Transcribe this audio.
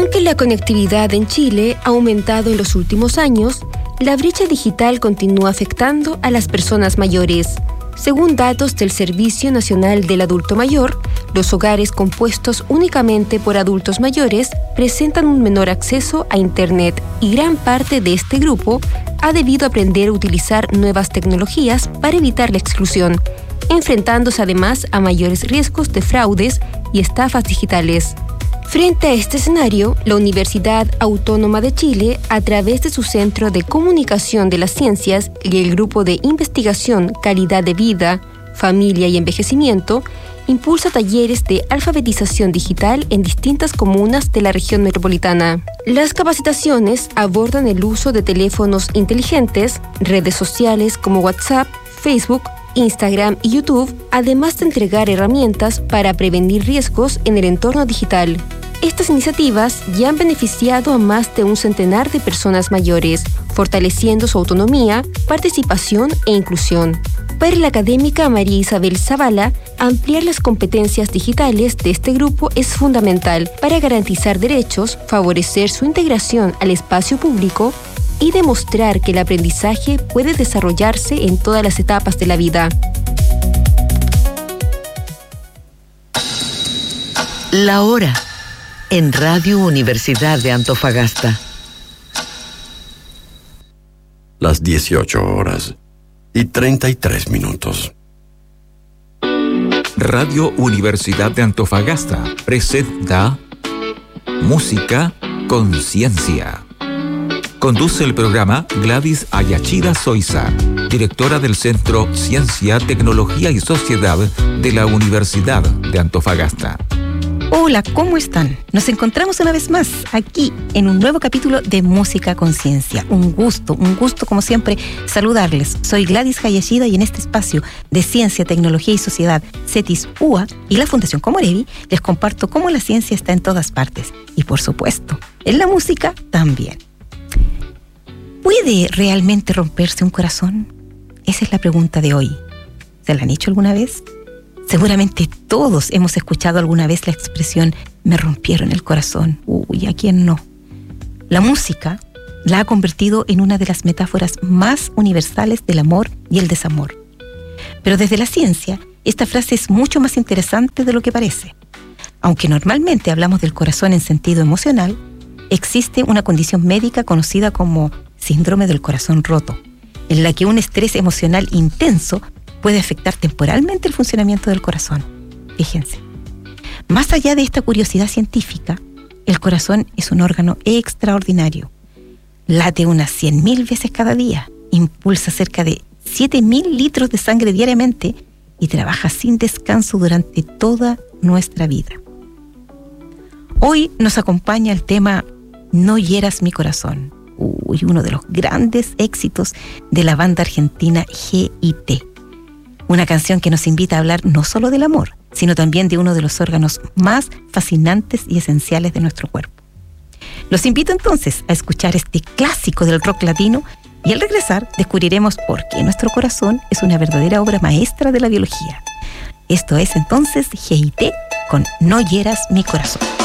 Aunque la conectividad en Chile ha aumentado en los últimos años, la brecha digital continúa afectando a las personas mayores. Según datos del Servicio Nacional del Adulto Mayor, los hogares compuestos únicamente por adultos mayores presentan un menor acceso a Internet y gran parte de este grupo ha debido aprender a utilizar nuevas tecnologías para evitar la exclusión, enfrentándose además a mayores riesgos de fraudes y estafas digitales. Frente a este escenario, la Universidad Autónoma de Chile, a través de su Centro de Comunicación de las Ciencias y el Grupo de Investigación Calidad de Vida, Familia y Envejecimiento, impulsa talleres de alfabetización digital en distintas comunas de la región metropolitana. Las capacitaciones abordan el uso de teléfonos inteligentes, redes sociales como WhatsApp, Facebook, Instagram y YouTube, además de entregar herramientas para prevenir riesgos en el entorno digital. Estas iniciativas ya han beneficiado a más de un centenar de personas mayores, fortaleciendo su autonomía, participación e inclusión. Para la académica María Isabel Zavala, ampliar las competencias digitales de este grupo es fundamental para garantizar derechos, favorecer su integración al espacio público y demostrar que el aprendizaje puede desarrollarse en todas las etapas de la vida. La hora en Radio Universidad de Antofagasta. Las 18:33. Radio Universidad de Antofagasta presenta Música Conciencia. Conduce el programa Gladys Ayachida Soiza, directora del Centro Ciencia, Tecnología y Sociedad de la Universidad de Antofagasta. Hola, ¿cómo están? Nos encontramos una vez más aquí en un nuevo capítulo de Música Conciencia. Un gusto como siempre saludarles. Soy Gladys Ayachida y en este espacio de Ciencia, Tecnología y Sociedad, CETIS UA y la Fundación Comorevi, les comparto cómo la ciencia está en todas partes y, por supuesto, en la música también. ¿Puede realmente romperse un corazón? Esa es la pregunta de hoy. ¿Se la han hecho alguna vez? Seguramente todos hemos escuchado alguna vez la expresión «me rompieron el corazón». Uy, ¿a quién no? La música la ha convertido en una de las metáforas más universales del amor y el desamor. Pero desde la ciencia, esta frase es mucho más interesante de lo que parece. Aunque normalmente hablamos del corazón en sentido emocional, existe una condición médica conocida como síndrome del corazón roto, en la que un estrés emocional intenso puede afectar temporalmente el funcionamiento del corazón. Fíjense. Más allá de esta curiosidad científica, el corazón es un órgano extraordinario. Late unas 100.000 veces cada día, impulsa cerca de 7.000 litros de sangre diariamente y trabaja sin descanso durante toda nuestra vida. Hoy nos acompaña el tema No hieras mi corazón, uno de los grandes éxitos de la banda argentina GIT. Una canción que nos invita a hablar no solo del amor, sino también de uno de los órganos más fascinantes y esenciales de nuestro cuerpo. Los invito entonces a escuchar este clásico del rock latino y al regresar descubriremos por qué nuestro corazón es una verdadera obra maestra de la biología. Esto es entonces GIT con No hieras mi corazón.